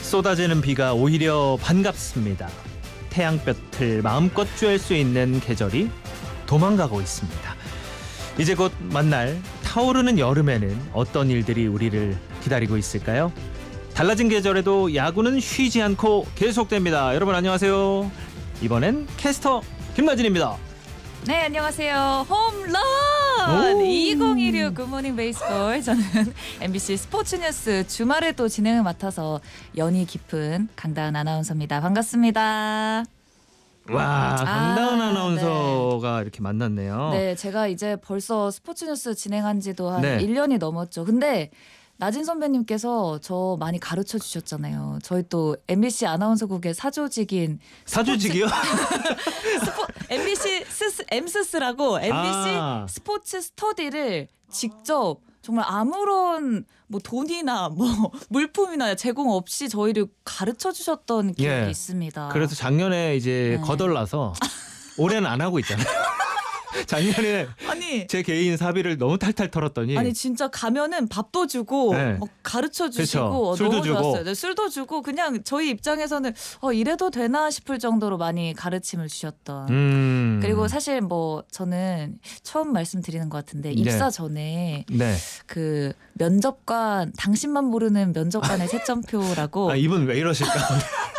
쏟아지는 비가 오히려 반갑습니다. 태양볕을 마음껏 쬐을 수 있는 계절이 도망가고 있습니다. 이제 곧 만날 타오르는 여름에는 어떤 일들이 우리를 기다리고 있을까요? 달라진 계절에도 야구는 쉬지 않고 계속됩니다. 여러분 안녕하세요. 이번엔 캐스터 김나진입니다. 네, 안녕하세요. 홈런 2016 굿모닝 베이스볼. 저는 MBC 스포츠뉴스 주말에 또 진행을 맡아서 연이 깊은 강다은 아나운서입니다. 반갑습니다. 와, 강다은 아나운서가 이렇게 만났네요. 네, 제가 이제 벌써 스포츠뉴스 진행한 지도 한 네. 1년이 넘었죠. 근데 나진 선배님께서 저 많이 가르쳐 주셨잖아요. 저희 또 MBC 아나운서국의 사조직인 사조직이요? MBC 엠스스라고 MBC 스포츠 스터디를 직접 정말 아무런 뭐 돈이나 뭐 물품이나 제공 없이 저희를 가르쳐 주셨던 기억이 있습니다. 그래서 작년에 이제 네. 거덜나서 올해는 안 하고 있잖아요. 작년에 아니 제 개인 사비를 너무 탈탈 털었더니 아니 진짜 가면은 밥도 주고 네. 막 가르쳐 주시고 그쵸. 술도 너무 주고. 좋았어요. 네, 술도 주고 그냥 저희 입장에서는 이래도 되나 싶을 정도로 많이 가르침을 주셨던. 그리고 사실 뭐 저는 처음 말씀드리는 것 같은데 입사 전에 네. 그 면접관 당신만 모르는 면접관의 채점표라고 이분 왜 이러실까?